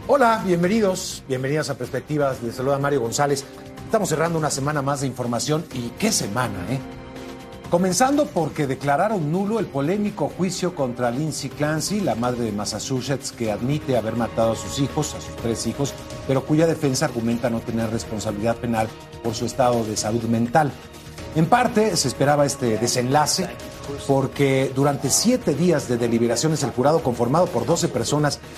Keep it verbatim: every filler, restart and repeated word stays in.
Hola, bienvenidos, bienvenidas a Perspectivas. Les saluda Mario González. Estamos cerrando una semana más de información y qué semana, ¿eh? Comenzando porque declararon nulo el polémico juicio contra Lindsay Clancy, la madre de Massachusetts que admite haber matado a sus hijos, a sus tres hijos, pero cuya defensa argumenta no tener responsabilidad penal por su estado de salud mental. En parte se esperaba este desenlace porque durante siete días de deliberaciones el jurado, conformado por doce personas,